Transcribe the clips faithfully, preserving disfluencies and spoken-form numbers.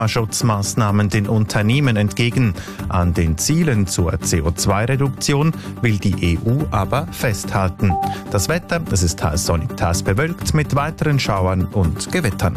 Schutzmaßnahmen den Unternehmen entgegen. An den Zielen zur C O zwei Reduktion will die E U aber festhalten. Das Wetter, es ist teils sonnig, teils bewölkt mit weiteren Schauern und Gewittern.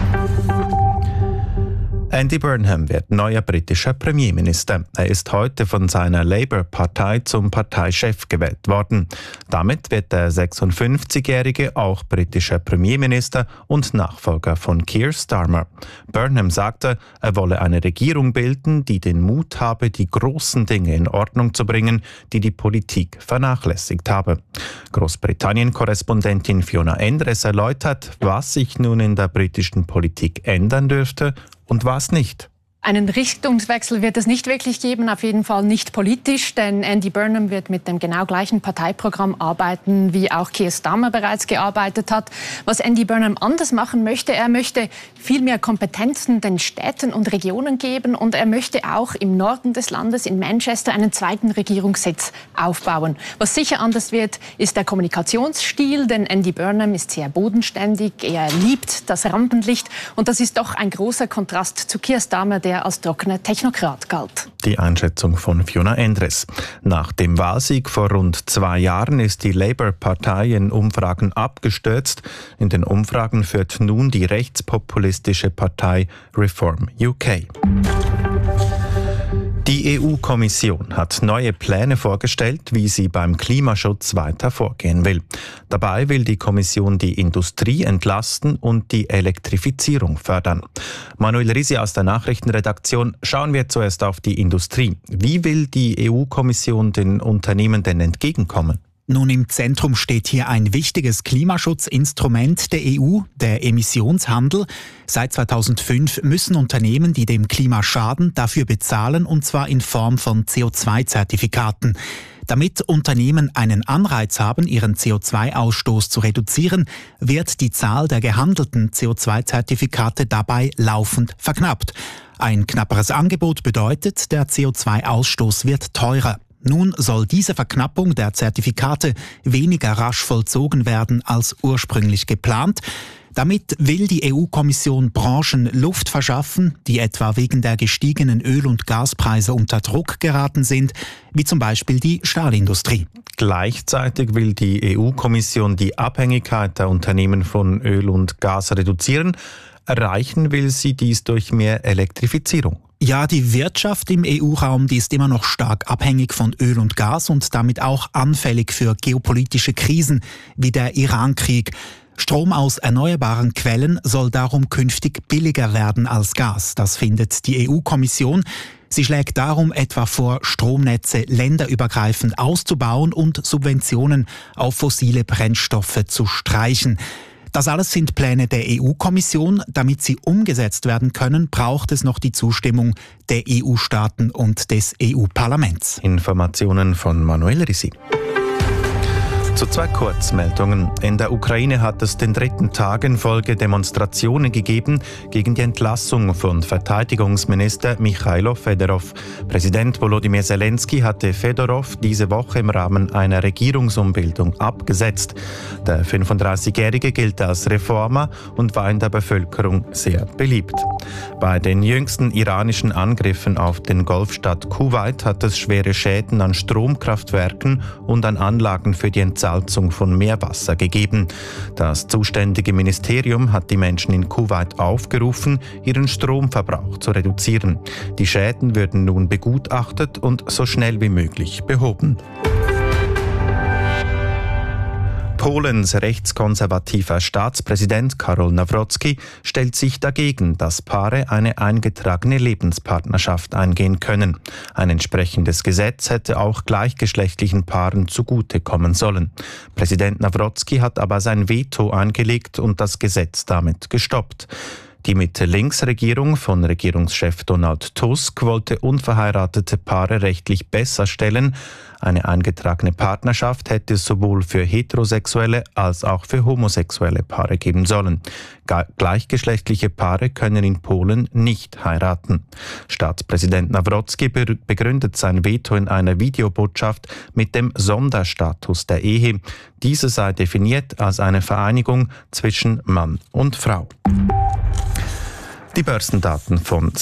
Andy Burnham wird neuer britischer Premierminister. Er ist heute von seiner Labour-Partei zum Parteichef gewählt worden. Damit wird der sechsundfünfzigjährige auch britischer Premierminister und Nachfolger von Keir Starmer. Burnham sagte, er wolle eine Regierung bilden, die den Mut habe, die großen Dinge in Ordnung zu bringen, die die Politik vernachlässigt habe. Großbritannien-Korrespondentin Fiona Endres erläutert, was sich nun in der britischen Politik ändern dürfte und was nicht. Einen Richtungswechsel wird es nicht wirklich geben, auf jeden Fall nicht politisch, denn Andy Burnham wird mit dem genau gleichen Parteiprogramm arbeiten, wie auch Keir Starmer bereits gearbeitet hat. Was Andy Burnham anders machen möchte, er möchte viel mehr Kompetenzen den Städten und Regionen geben und er möchte auch im Norden des Landes, in Manchester, einen zweiten Regierungssitz aufbauen. Was sicher anders wird, ist der Kommunikationsstil, denn Andy Burnham ist sehr bodenständig, er liebt das Rampenlicht und das ist doch ein großer Kontrast zu Keir Starmer, der als trockener Technokrat galt. Die Einschätzung von Fiona Endres. Nach dem Wahlsieg vor rund zwei Jahren ist die Labour-Partei in Umfragen abgestürzt. In den Umfragen führt nun die rechtspopulistische Partei Reform U K. Die E U-Kommission hat neue Pläne vorgestellt, wie sie beim Klimaschutz weiter vorgehen will. Dabei will die Kommission die Industrie entlasten und die Elektrifizierung fördern. Manuel Risi aus der Nachrichtenredaktion. Schauen wir zuerst auf die Industrie. Wie will die E U-Kommission den Unternehmen denn entgegenkommen? Nun, im Zentrum steht hier ein wichtiges Klimaschutzinstrument der E U, der Emissionshandel. Seit zweitausendfünf müssen Unternehmen, die dem Klima schaden, dafür bezahlen, und zwar in Form von C O zwei Zertifikaten. Damit Unternehmen einen Anreiz haben, ihren C O zwei Ausstoß zu reduzieren, wird die Zahl der gehandelten C O zwei Zertifikate dabei laufend verknappt. Ein knapperes Angebot bedeutet, der C O zwei Ausstoß wird teurer. Nun soll diese Verknappung der Zertifikate weniger rasch vollzogen werden als ursprünglich geplant. Damit will die E U-Kommission Branchen Luft verschaffen, die etwa wegen der gestiegenen Öl- und Gaspreise unter Druck geraten sind, wie zum Beispiel die Stahlindustrie. Gleichzeitig will die E U-Kommission die Abhängigkeit der Unternehmen von Öl und Gas reduzieren. Erreichen will sie dies durch mehr Elektrifizierung. Ja, die Wirtschaft im E U-Raum, die ist immer noch stark abhängig von Öl und Gas und damit auch anfällig für geopolitische Krisen wie der Iran-Krieg. Strom aus erneuerbaren Quellen soll darum künftig billiger werden als Gas. Das findet die E U-Kommission. Sie schlägt darum etwa vor, Stromnetze länderübergreifend auszubauen und Subventionen auf fossile Brennstoffe zu streichen. Das alles sind Pläne der E U-Kommission. Damit sie umgesetzt werden können, braucht es noch die Zustimmung der E U-Staaten und des E U-Parlaments. Informationen von Manuel Risi. Zu zwei Kurzmeldungen. In der Ukraine hat es den dritten Tag in Folge Demonstrationen gegeben gegen die Entlassung von Verteidigungsminister Michailo Fedorov. Präsident Volodymyr Zelensky hatte Fedorov diese Woche im Rahmen einer Regierungsumbildung abgesetzt. Der fünfunddreißigjährige gilt als Reformer und war in der Bevölkerung sehr beliebt. Bei den jüngsten iranischen Angriffen auf den Golfstaat Kuwait hat es schwere Schäden an Stromkraftwerken und an Anlagen für die Entsalzung von Meerwasser gegeben. Das zuständige Ministerium hat die Menschen in Kuwait aufgerufen, ihren Stromverbrauch zu reduzieren. Die Schäden würden nun begutachtet und so schnell wie möglich behoben. Polens rechtskonservativer Staatspräsident Karol Nawrocki stellt sich dagegen, dass Paare eine eingetragene Lebenspartnerschaft eingehen können. Ein entsprechendes Gesetz hätte auch gleichgeschlechtlichen Paaren zugutekommen sollen. Präsident Nawrocki hat aber sein Veto eingelegt und das Gesetz damit gestoppt. Die Mitte-Links-Regierung von Regierungschef Donald Tusk wollte unverheiratete Paare rechtlich besser stellen. Eine eingetragene Partnerschaft hätte es sowohl für heterosexuelle als auch für homosexuelle Paare geben sollen. Gleichgeschlechtliche Paare können in Polen nicht heiraten. Staatspräsident Nawrocki begründet sein Veto in einer Videobotschaft mit dem Sonderstatus der Ehe. Diese sei definiert als eine Vereinigung zwischen Mann und Frau. Die Börsendaten von